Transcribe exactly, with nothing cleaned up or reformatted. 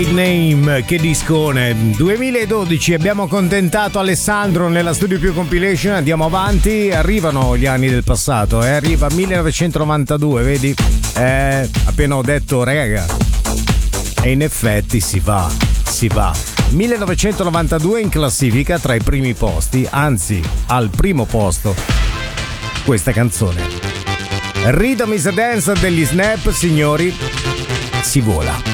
Name, che discone. duemiladodici, abbiamo accontentato Alessandro nella Studio Più Compilation. Andiamo avanti, arrivano gli anni del passato, eh? Arriva millenovecentonovantadue, vedi? Eh, appena ho detto rega, e in effetti si va, si va. millenovecentonovantadue in classifica tra i primi posti, anzi al primo posto, questa canzone Rhythm is a Dance degli Snap, signori, si vola.